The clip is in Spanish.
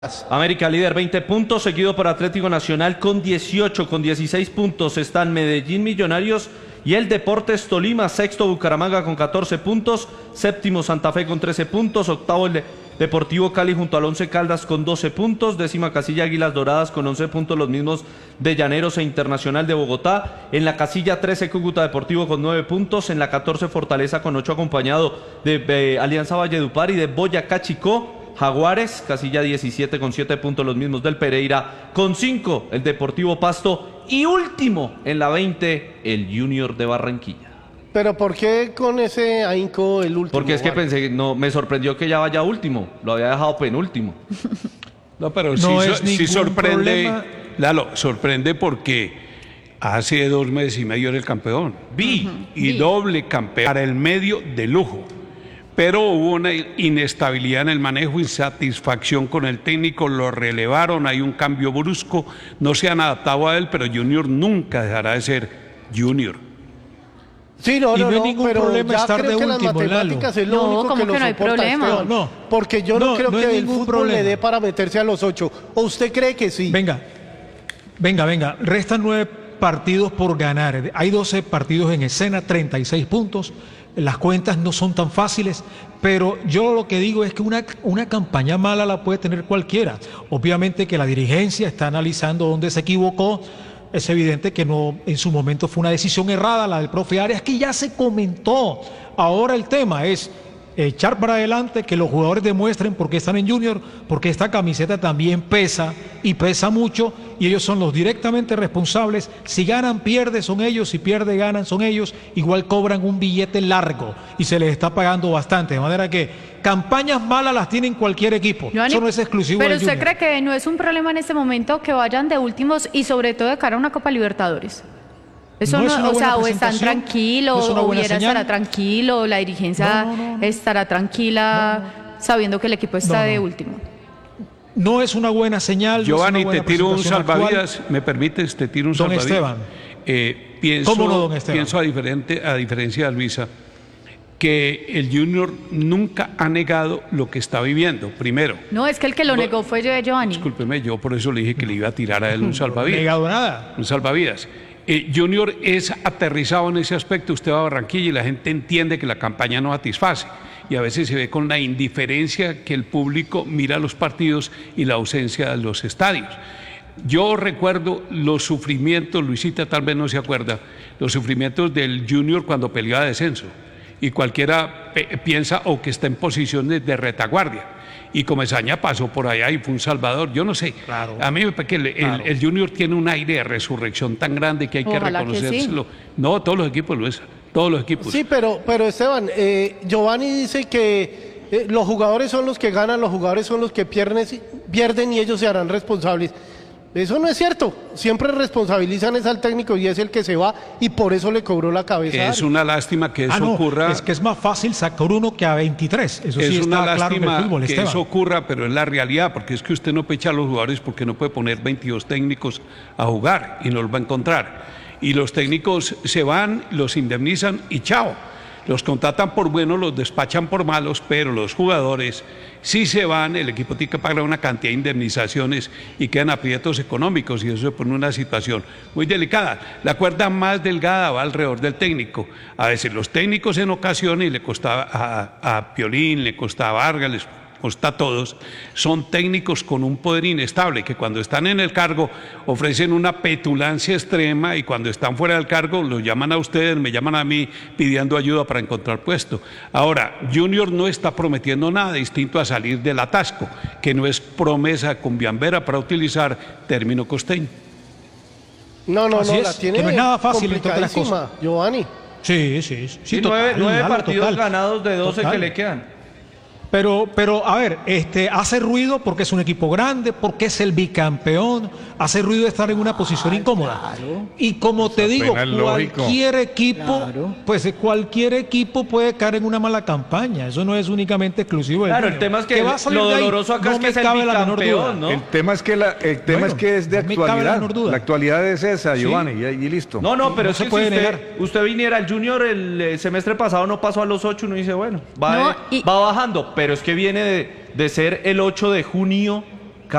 América líder 20 puntos, seguido por Atlético Nacional con 18, con 16 puntos están Medellín, Millonarios y el Deportes Tolima, sexto Bucaramanga con 14 puntos, séptimo Santa Fe con 13 puntos, octavo el Deportivo Cali junto al Once Caldas con 12 puntos, décima casilla Águilas Doradas con 11 puntos, los mismos de Llaneros e Internacional de Bogotá, en la casilla 13 Cúcuta Deportivo con 9 puntos, en la 14 Fortaleza con 8 acompañado de Alianza Valledupar y de Boyacá Chicó. Jaguares, casilla 17 con 7 puntos, los mismos del Pereira con 5, el Deportivo Pasto y último en la 20, el Junior de Barranquilla. Pero ¿por qué con ese ahínco el último? Porque es que pensé, no, me sorprendió que ya vaya último, lo había dejado penúltimo. No, pero no sí sorprende, problema. Lalo, sorprende porque hace 2 meses y medio era el campeón. Y doble campeón para el medio de lujo. Pero hubo una inestabilidad en el manejo, insatisfacción con el técnico, lo relevaron, hay un cambio brusco, no se han adaptado a él, pero Junior nunca dejará de ser Junior. Sí, no hay ningún pero problema ya estar creo de que último, las matemáticas Lalo. es lo único que no hay soporta, problema. Esteban. No, porque yo no creo no que hay el ningún fútbol le problema. dé para meterse a los 8. ¿O usted cree que sí? Venga. Restan 9 partidos por ganar. Hay 12 partidos en escena, 36 puntos. Las cuentas no son tan fáciles, pero yo lo que digo es que una campaña mala la puede tener cualquiera. Obviamente que la dirigencia está analizando dónde se equivocó. Es evidente que no, en su momento fue una decisión errada la del profe Arias, que ya se comentó. Ahora el tema es echar para adelante, que los jugadores demuestren por qué están en Junior, porque esta camiseta también pesa y pesa mucho, y ellos son los directamente responsables. Si ganan, pierde, son ellos; si pierde, ganan, son ellos. Igual cobran un billete largo y se les está pagando bastante, de manera que campañas malas las tienen cualquier equipo. Johnny, eso no es exclusivo pero del ¿usted Junior. cree que no es un problema en este momento que vayan de últimos y sobre todo de cara a una Copa Libertadores? Eso No es una o sea, buena o están presentación, tranquilos, no es una o buena Viera señal. estará tranquilo, la dirigencia estará tranquila sabiendo que el equipo está de último. No es una buena señal. Giovanni, no es una te buena tiro un presentación salvavidas, actual. ¿me permites? Te tiro un Don salvavidas. Esteban. ¿Cómo no, don Esteban? Pienso a diferencia de Luisa, que el Junior nunca ha negado lo que está viviendo, primero. No, es que el que lo negó fue Giovanni. Discúlpeme, yo por eso le dije que le iba a tirar a él un salvavidas. No he negado nada. Un salvavidas. Junior es aterrizado en ese aspecto. Usted va a Barranquilla y la gente entiende que la campaña no satisface. Y a veces se ve con la indiferencia que el público mira los partidos y la ausencia de los estadios. Yo recuerdo los sufrimientos, Luisita tal vez no se acuerda, los sufrimientos del Junior cuando peleaba descenso. Y cualquiera piensa o que está en posiciones de retaguardia. Y Comesaña pasó por allá y fue un salvador, yo no sé. Claro. A mí me parece que el Junior tiene un aire de resurrección tan grande que hay que Ojalá reconocérselo. que sí. No, todos los equipos, Luisa, todos los equipos. Sí, pero Esteban, Giovanni dice que los jugadores son los que ganan, los jugadores son los que pierden y ellos se harán responsables. Eso no es cierto. Siempre responsabilizan es al técnico y es el que se va y por eso le cobró la cabeza. Es una lástima que eso ocurra. Es que es más fácil sacar uno que a 23. Eso sí Es una está claro en el lástima fútbol, que Esteban. eso ocurra, pero es la realidad, porque es que usted no puede echar a los jugadores porque no puede poner 22 técnicos a jugar y no los va a encontrar. Y los técnicos se van, los indemnizan y chao. Los contratan por buenos, los despachan por malos, pero los jugadores si se van, el equipo tiene que pagar una cantidad de indemnizaciones y quedan aprietos económicos y eso se pone en una situación muy delicada. La cuerda más delgada va alrededor del técnico. A veces los técnicos en ocasiones, y le costaba a Piolín, le costaba a Vargas, les consta a todos, son técnicos con un poder inestable que cuando están en el cargo ofrecen una petulancia extrema y cuando están fuera del cargo los llaman a ustedes, me llaman a mí pidiendo ayuda para encontrar puesto. Ahora, Junior no está prometiendo nada distinto a salir del atasco, que no es promesa cumbiambera para utilizar término costeño. No, Así es, la tiene que no es nada fácil entre otras complicadísima, Giovanni. Sí, total, 9 Lalo, partidos total. ganados de 12 Total. que le quedan. Pero a ver, hace ruido porque es un equipo grande, porque es el bicampeón, hace ruido de estar en una posición incómoda. Y como te digo, cualquier equipo puede caer en una mala campaña. Eso no es únicamente exclusivo del Claro, el Junior. tema es que va a salir lo de ahí, doloroso acá no es que me es el cabe la menor bicampeón, duda. ¿no? El tema es que es de no me cabe la actualidad. menor duda. La actualidad es esa, Sí. Giovanni, y listo. No, pero No es se que puede si negar. usted viniera al Junior el semestre pasado no pasó a los 8, uno dice, bueno, va bajando, pero es que viene de ser el 8 de junio